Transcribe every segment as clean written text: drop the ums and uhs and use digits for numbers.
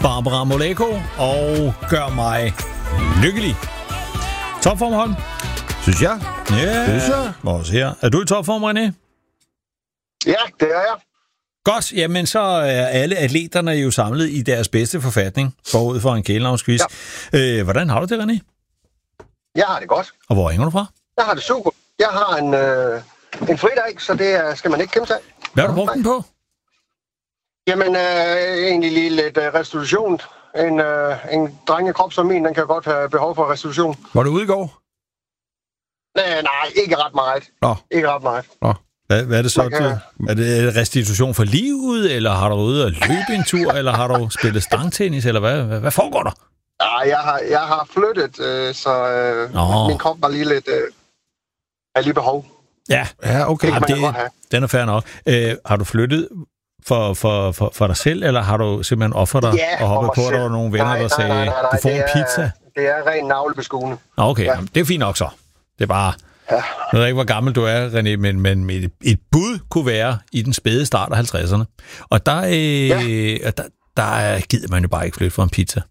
Barbara Moleko og Gør mig lykkelig. Topform, Holm? Synes jeg? Ja, synes jeg. Også her. Er du i topform, René? Ja, det er jeg. Godt, jamen så er alle atleterne jo samlet i deres bedste forfatning forud for en kælenavnsquiz. Ja. Hvordan har du det, René? Jeg har det godt. Og hvor ringer du fra? Jeg har det super. Jeg har en fridag, så det skal man ikke kæmpe sig af. Hvad har du brugt den på? Jamen, egentlig lige lidt restitution. En drengekrop som min, den kan godt have behov for restitution. Var du ude i går? Nej, ikke ret meget. Nå. Ikke ret meget. Nå. Hvad er det så? Er det restitution for livet, eller har du ude og løbe en tur, eller har du spillet stangtennis, eller hvad foregår der? Nej, jeg har flyttet, så min krop var lige lidt... er lige behov. Ja, okay. Den er fair nok. Har du flyttet for dig selv, eller har du simpelthen offret dig og hoppet på, at der var nogle venner, der sagde, du får en pizza? Det er ren navlebeskuende. Okay, jamen, det er fint nok så. Det er bare... Ja. Jeg ved ikke, hvor gammel du er, René, men et bud kunne være i den spæde start af 50'erne. Og der gider man jo bare ikke flytte for en pizza.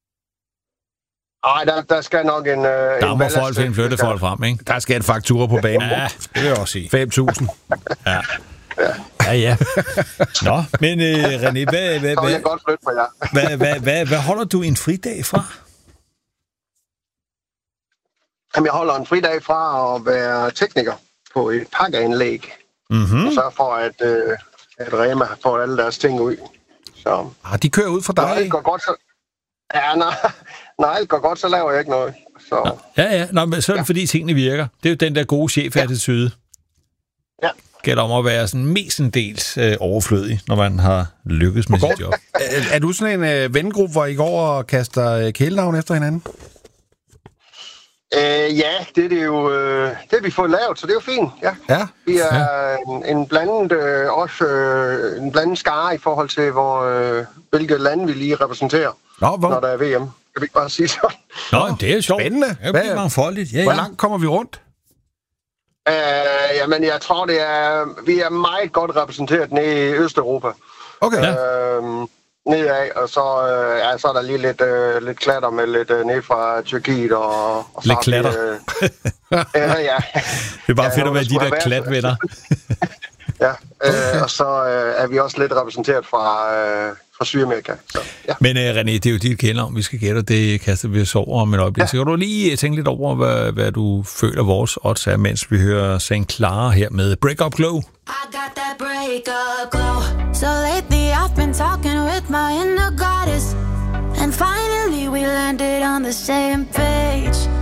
Nej, der skal nok en... Der må folk finde flyttefolk frem, ikke? Der skal en faktura på banen. Ja, det vil jeg også sige. 5.000. Ja. Nå, men René, hvad holder du en fridag fra? Jamen, jeg holder en fridag fra at være tekniker på et pakkeanlæg. Mm-hmm. Og sørge for, at Rema får alle deres ting ud. Så... de kører ud for dig? Når alt går godt, så... Ja, når alt går godt, så laver jeg ikke noget. Så... Ja. Nå, men så er det, fordi tingene virker. Det er jo den der gode chef-attitude. Ja. Gælder om at være sådan mestendels overflødig, når man har lykkes med sit job. Er du sådan en vennegruppe, hvor I går og kaster kælenavn efter hinanden? Ja, det er jo det har vi fået lavet, så det er jo fint. Ja. Vi er en blandet skare i forhold til hvilke lande vi lige repræsenterer, når der er VM. Kan vi ikke bare sige sådan? Nå, det er sjovt. Spændende. Det er mangfoldigt. Ja. Hvor langt kommer vi rundt? Jamen, jeg tror, vi er meget godt repræsenteret nede i Østeuropa. Okay. Nedad, og så er der lige lidt klatter med lidt ned fra Tyrkiet og lidt klatter. Ja. Det er bare fedt at være de der klatvenner. Ja, og så er vi også lidt repræsenteret fra Sydamerika. Så, ja. Men René, det er jo dit kælder, vi skal gætte, det kaster vi os over om et øjeblik. Ja. Så kan du lige tænke lidt over, hvad du føler vores odds er, mens vi hører St. Clara her med Break Up Glow. I got that break up glow. So lately I've been talking with my inner goddess, and finally we landed on the same page.